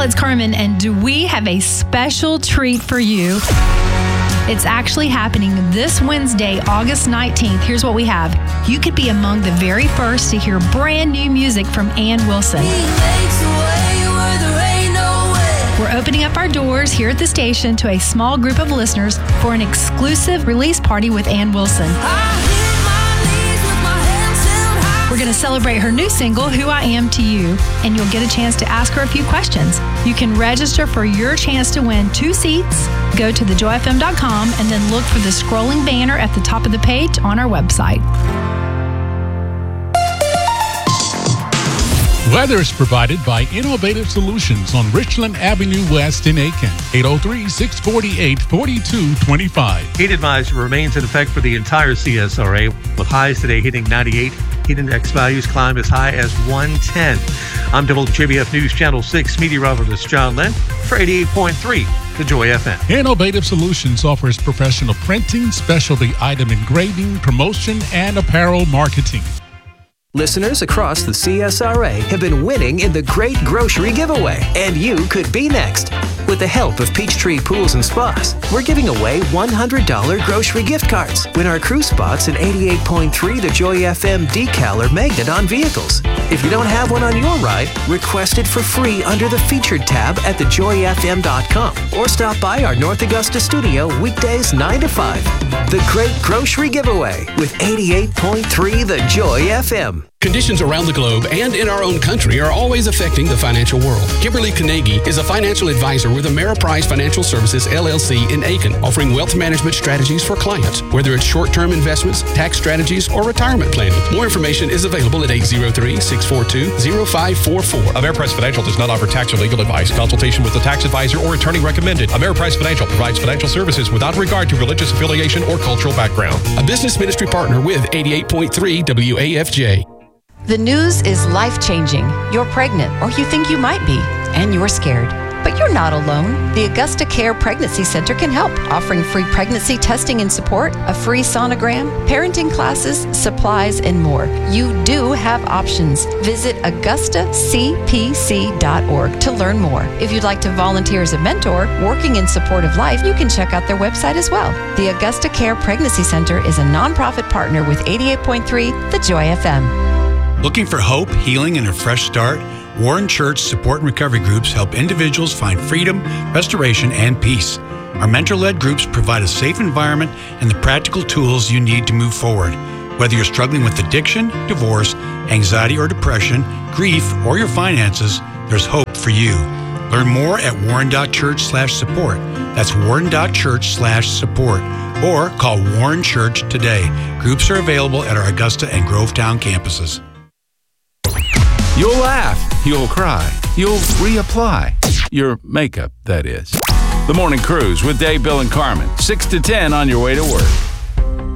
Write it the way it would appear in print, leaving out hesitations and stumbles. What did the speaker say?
it's Carmen, and do we have a special treat for you? It's actually happening this Wednesday, August 19th. Here's what we have. You could be among the very first to hear brand new music from Ann Wilson. We're opening up our doors here at the station to a small group of listeners for an exclusive release party with Ann Wilson. We're going to celebrate her new single, Who I Am to You, and you'll get a chance to ask her a few questions. You can register for your chance to win 2 seats. Go to thejoyfm.com and then look for the scrolling banner at the top of the page on our website. Weather is provided by Innovative Solutions on Richland Avenue West in Aiken, 803-648-4225. Heat advisory remains in effect for the entire CSRA, with highs today hitting 98. Heat index values climb as high as 110. I'm WJBF News Channel 6 meteorologist John Lynn for 88.3, The Joy FM. Innovative Solutions offers professional printing, specialty item engraving, promotion, and apparel marketing. Listeners across the CSRA have been winning in the Great Grocery Giveaway, and you could be next. With the help of Peachtree Pools and Spas, we're giving away $100 grocery gift cards. Win our crew spots in 88.3 The Joy FM decal or magnet on vehicles. If you don't have one on your ride, request it for free under the Featured tab at thejoyfm.com or stop by our North Augusta studio weekdays 9 to 5. The Great Grocery Giveaway with 88.3 The Joy FM. Conditions around the globe and in our own country are always affecting the financial world. Kimberly Carnegie is a financial advisor with Ameriprise Financial Services, LLC in Aiken, offering wealth management strategies for clients, whether it's short-term investments, tax strategies, or retirement planning. More information is available at 803-642-0544. Ameriprise Financial does not offer tax or legal advice. Consultation with a tax advisor or attorney recommended. Ameriprise Financial provides financial services without regard to religious affiliation or cultural background. A business ministry partner with 88.3 WAFJ. The news is life-changing. You're pregnant, or you think you might be, and you're scared. But you're not alone. The Augusta Care Pregnancy Center can help, offering free pregnancy testing and support, a free sonogram, parenting classes, supplies, and more. You do have options. Visit AugustaCPC.org to learn more. If you'd like to volunteer as a mentor working in support of life, you can check out their website as well. The Augusta Care Pregnancy Center is a nonprofit partner with 88.3 The Joy FM. Looking for hope, healing, and a fresh start? Warren Church Support and Recovery Groups help individuals find freedom, restoration, and peace. Our mentor-led groups provide a safe environment and the practical tools you need to move forward. Whether you're struggling with addiction, divorce, anxiety or depression, grief, or your finances, there's hope for you. Learn more at warren.church/support. That's warren.church/support. Or call Warren Church today. Groups are available at our Augusta and Grovetown campuses. You'll laugh, you'll cry, you'll reapply. Your makeup, that is. The Morning Cruise with Dave, Bill, and Carmen. 6 to 10 on your way to work.